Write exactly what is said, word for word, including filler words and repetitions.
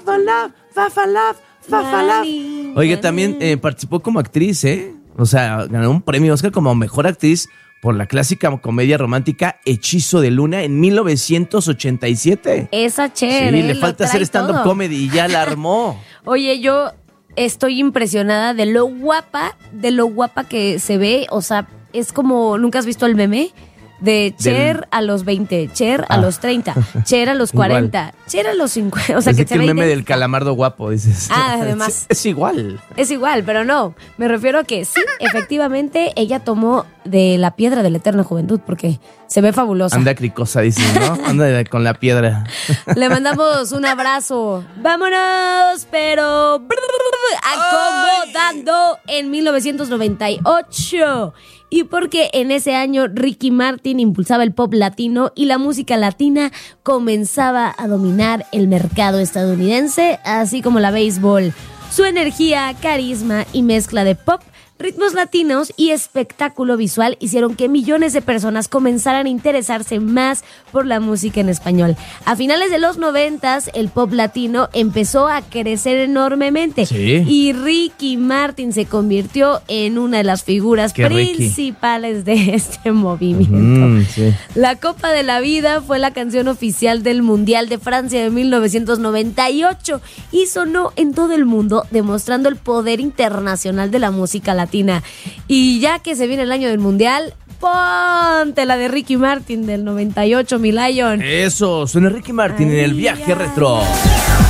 Love, Fafa Love, Fafa Love. Oye, también eh, participó como actriz, ¿eh? O sea, ganó un premio Oscar como mejor actriz por la clásica comedia romántica Hechizo de Luna en mil novecientos ochenta y siete. Esa Cher. Sí, eh, le falta hacer stand-up todo. comedy y ya la armó. Oye, yo estoy impresionada de lo guapa, de lo guapa que se ve. O sea, es como, ¿nunca has visto el meme? De Cher Del... a los veinte, Cher a ah. los treinta, Cher a los cuarenta, Cher a los cincuenta. O sea, que, que el meme del calamardo guapo, dices. Ah, además. Es, es igual. Es igual, pero no. Me refiero a que sí, efectivamente, ella tomó de la piedra de la eterna juventud porque se ve fabulosa. Anda cricosa, dices, ¿no? Anda con la piedra. Le mandamos un abrazo. ¡Vámonos! Pero acomodando en mil novecientos noventa y ocho. Y porque en ese año Ricky Martin impulsaba el pop latino y la música latina comenzaba a dominar el mercado estadounidense, así como la béisbol. Su energía, carisma y mezcla de pop, ritmos latinos y espectáculo visual hicieron que millones de personas comenzaran a interesarse más por la música en español. A finales de los noventas, el pop latino empezó a crecer enormemente. Sí. Y Ricky Martin se convirtió en una de las figuras Qué principales Ricky. de este movimiento. Mm, sí. La Copa de la Vida fue la canción oficial del Mundial de Francia de mil novecientos noventa y ocho y sonó en todo el mundo, demostrando el poder internacional de la música latina. Y ya que se viene el año del Mundial, ponte la de Ricky Martin del noventa y ocho, mi Lion. Eso, suena Ricky Martin Ay, en el viaje retro.